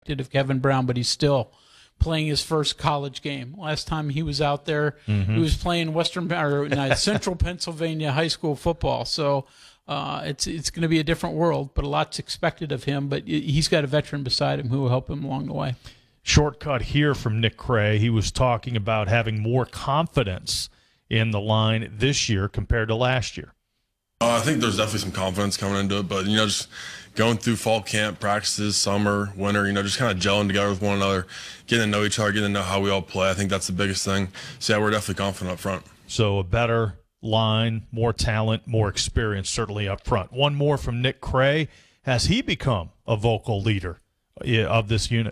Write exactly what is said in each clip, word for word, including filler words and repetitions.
expected of Kevin Brown, but he's still playing his first college game. Last time he was out there, mm-hmm. he was playing Western or no, Central Pennsylvania high school football. So uh, it's it's going to be a different world, but a lot's expected of him. But he's got a veteran beside him who will help him along the way. Shortcut here from Nick Cray. He was talking about having more confidence in the line this year compared to last year. Uh, I think there's definitely some confidence coming into it, but, you know, just going through fall camp, practices, summer, winter, you know, just kind of gelling together with one another, getting to know each other, getting to know how we all play. I think that's the biggest thing. So, yeah, we're definitely confident up front. So a better line, more talent, more experience certainly up front. One more from Nick Cray. Has he become a vocal leader of this unit?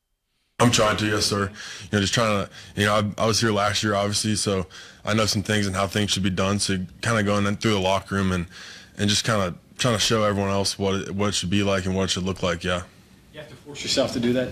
I'm trying to, yes, sir. You know, just trying to, you know, I, I was here last year, obviously, so I know some things and how things should be done. So kind of going in through the locker room and, and just kind of trying to show everyone else what it, what it should be like and what it should look like, yeah. You have to force yourself to do that?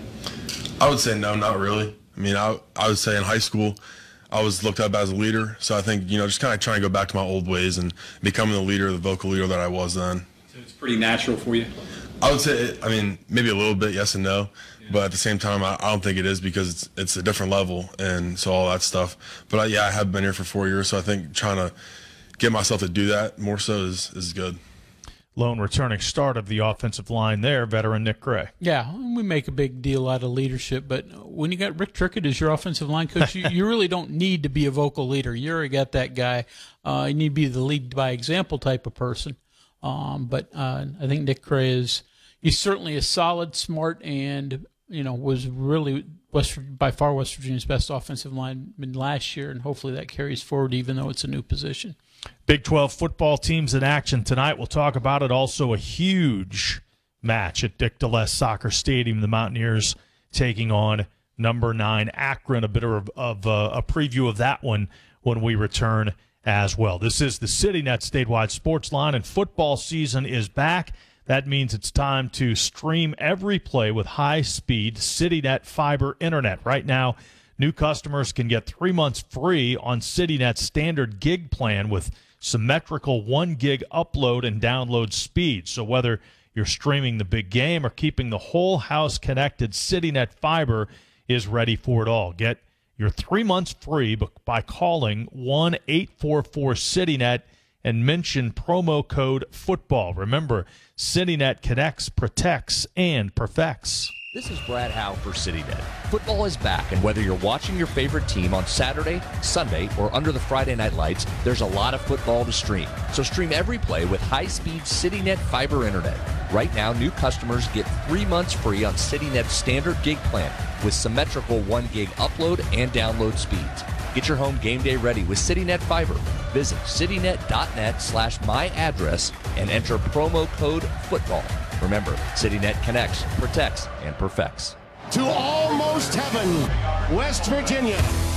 I would say no, not really. I mean, I, I would say in high school, I was looked up as a leader. So I think, you know, just kind of trying to go back to my old ways and becoming the leader, the vocal leader that I was then. So it's pretty natural for you? I would say, it, I mean, maybe a little bit, yes and no. But at the same time, I, I don't think it is because it's it's a different level and so all that stuff. But I, yeah, I have been here for four years, so I think trying to get myself to do that more so is, is good. Lone returning start of the offensive line there, veteran Nick Cray. Yeah, we make a big deal out of leadership, but when you got Rick Trickett as your offensive line coach, you, you really don't need to be a vocal leader. You already got that guy. Uh, you need to be the lead by example type of person. Um, but uh, I think Nick Cray is he's certainly a solid, smart, and you know, was really West by far West Virginia's best offensive lineman last year, and hopefully that carries forward even though it's a new position. Big twelve football teams in action tonight. We'll talk about it. Also a huge match at Dick DeLess Soccer Stadium. The Mountaineers taking on number nine Akron. A bit of, of uh, a preview of that one when we return as well. This is the CityNet Statewide Sports Line, and football season is back. That means it's time to stream every play with high-speed CityNet fiber internet. Right now, new customers can get three months free on CityNet's standard gig plan with symmetrical one gig upload and download speed. So whether you're streaming the big game or keeping the whole house connected, CityNet fiber is ready for it all. Get your three months free by calling one eight four four CityNet and mention promo code football. Remember, CityNet connects, protects, and perfects. This is Brad Howe for CityNet. Football is back, and whether you're watching your favorite team on Saturday, Sunday, or under the Friday night lights, there's a lot of football to stream. So stream every play with high-speed CityNet fiber internet. Right now, new customers get three months free on CityNet's standard gig plan with symmetrical one gig upload and download speeds. Get your home game day ready with CityNet Fiber. Visit citynet.net slash my address and enter promo code football. Remember, CityNet connects, protects, and perfects. To almost heaven, West Virginia.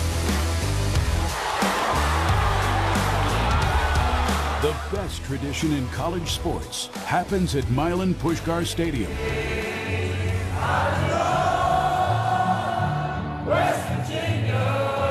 The best tradition in college sports happens at Milan Puskar Stadium. West Virginia.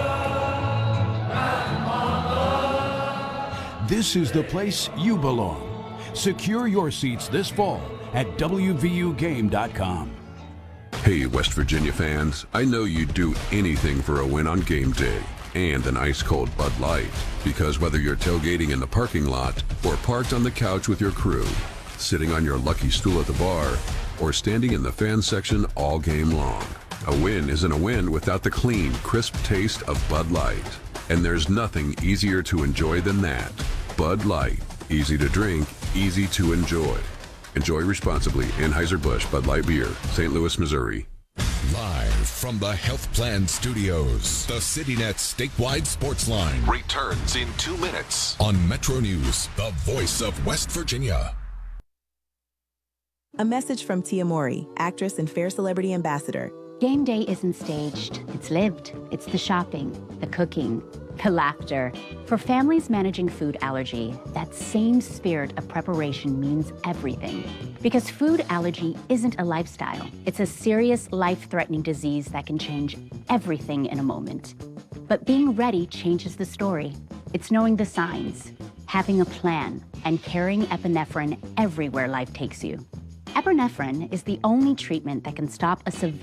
This is the place you belong. Secure your seats this fall at W V U game dot com. Hey, West Virginia fans, I know you'd do anything for a win on game day and an ice-cold Bud Light. Because whether you're tailgating in the parking lot or parked on the couch with your crew, sitting on your lucky stool at the bar, or standing in the fan section all game long, a win isn't a win without the clean, crisp taste of Bud Light. And there's nothing easier to enjoy than that. Bud Light. Easy to drink, easy to enjoy. Enjoy responsibly. Anheuser-Busch Bud Light Beer, Saint Louis, Missouri. Live from the Health Plan Studios, the CityNet Statewide Sports Line returns in two minutes on Metro News, the voice of West Virginia. A message from Tia Mowry, actress and Fair Celebrity Ambassador. Game day isn't staged. It's lived. It's the shopping, the cooking, the laughter. For families managing food allergy, that same spirit of preparation means everything. Because food allergy isn't a lifestyle. It's a serious, life-threatening disease that can change everything in a moment. But being ready changes the story. It's knowing the signs, having a plan, and carrying epinephrine everywhere life takes you. Epinephrine is the only treatment that can stop a severe